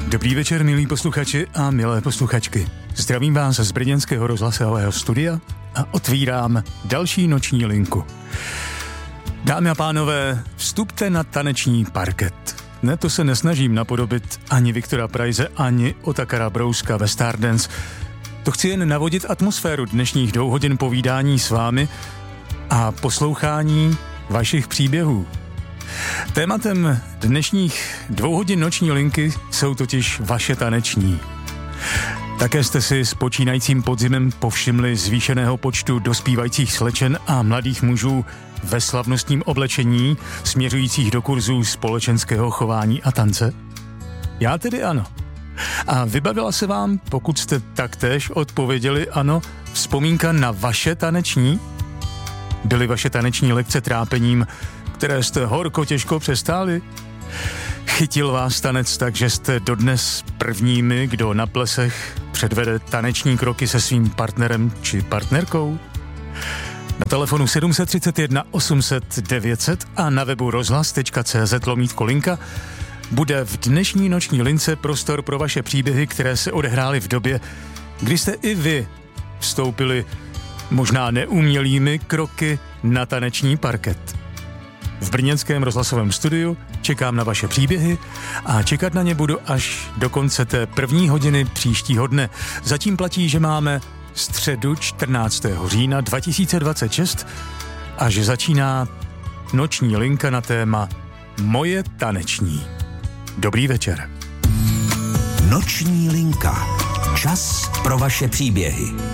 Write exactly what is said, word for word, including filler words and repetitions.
Dobrý večer, milí posluchači a milé posluchačky. Zdravím vás z brněnského rozhlasového studia a otvírám další noční linku. Dámy a pánové, vstupte na taneční parket. Ne, to se nesnažím napodobit ani Viktora Preize, ani Otakara Brouska ve Stardance. To chci jen navodit atmosféru dnešních dvou hodin povídání s vámi a poslouchání vašich příběhů. Tématem dnešních dvou hodin noční linky jsou totiž vaše taneční. Také jste si s počínajícím podzimem povšimli zvýšeného počtu dospívajících slečen a mladých mužů ve slavnostním oblečení směřujících do kurzů společenského chování a tance? Já tedy ano. A vybavila se vám, pokud jste taktéž odpověděli ano, vzpomínka na vaše taneční? Byly vaše taneční lekce trápením, které jste horko těžko přestáli? Chytil vás tanec tak, že jste dodnes prvními, kdo na plesech předvede taneční kroky se svým partnerem či partnerkou? Na telefonu sedm tři jedna osm set devět set a na webu rozhlas tečka cé zet lomítko linka bude v dnešní noční lince prostor pro vaše příběhy, které se odehrály v době, kdy jste i vy vstoupili možná neumělými kroky na taneční parket. V brněnském rozhlasovém studiu čekám na vaše příběhy a čekat na ně budu až do konce té první hodiny příštího dne. Zatím platí, že máme středu čtrnáctého října dva tisíce dvacet šest a že začíná noční linka na téma Moje taneční. Dobrý večer. Noční linka. Čas pro vaše příběhy.